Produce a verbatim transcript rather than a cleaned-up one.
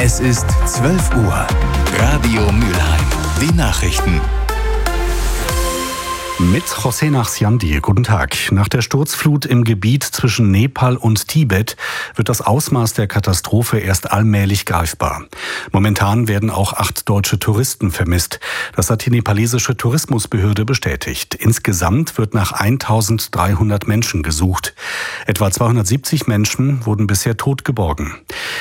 Es ist zwölf Uhr. Radio Mülheim. Die Nachrichten. Mit José Nachsiandi. Guten Tag. Nach der Sturzflut im Gebiet zwischen Nepal und Tibet wird das Ausmaß der Katastrophe erst allmählich greifbar. Momentan werden auch acht deutsche Touristen vermisst. Das hat die nepalesische Tourismusbehörde bestätigt. Insgesamt wird nach eintausenddreihundert Menschen gesucht. Etwa zweihundertsiebzig Menschen wurden bisher tot geborgen.